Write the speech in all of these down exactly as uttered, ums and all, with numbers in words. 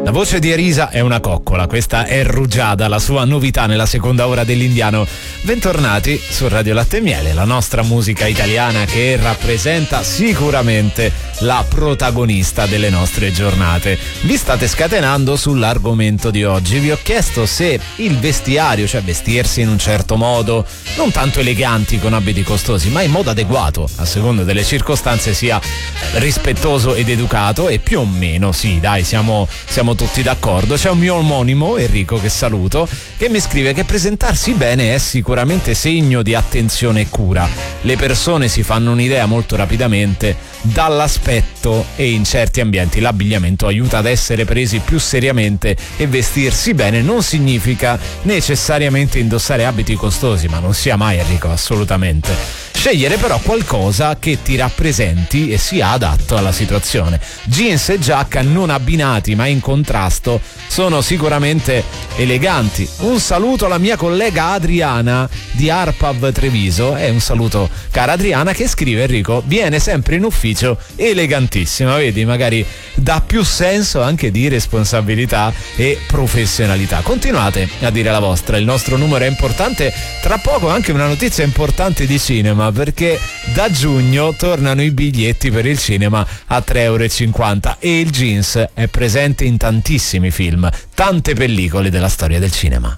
La voce di Elisa è una coccola, questa è Rugiada, la sua novità nella seconda ora dell'Indiano. Bentornati su Radio Latte e Miele, la nostra musica italiana che rappresenta sicuramente la protagonista delle nostre giornate. Vi state scatenando sull'argomento di oggi. Vi ho chiesto se il vestiario, cioè vestirsi in un certo modo, non tanto eleganti con abiti costosi, ma in modo adeguato a seconda delle circostanze, sia rispettoso ed educato. E più o meno sì, dai, siamo, siamo tutti d'accordo. C'è un mio omonimo, Enrico, che saluto, che mi scrive che presentarsi bene è sicuramente segno di attenzione e cura. Le persone si fanno un'idea molto rapidamente dall'aspetto e in certi ambienti l'abbigliamento aiuta ad essere presi più seriamente, e vestirsi bene non significa necessariamente indossare abiti costosi, ma non sia mai, Enrico, assolutamente. Scegliere però qualcosa che ti rappresenti e sia adatto alla situazione. Jeans e giacca non abbinati ma in contrasto sono sicuramente eleganti. Un saluto alla mia collega Adriana di Arpav Treviso, è un saluto cara Adriana, che scrive: Enrico, viene sempre in ufficio elegantissima, vedi, magari dà più senso anche di responsabilità e professionalità. Continuate a dire la vostra, il nostro numero è importante. Tra poco anche una notizia importante di cinema, perché da giugno tornano i biglietti per il cinema a tre euro e cinquanta e il jeans è presente in tantissimi film, tante pellicole della storia del cinema.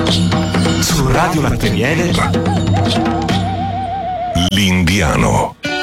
Su Radio Latte e Miele, l'Indiano.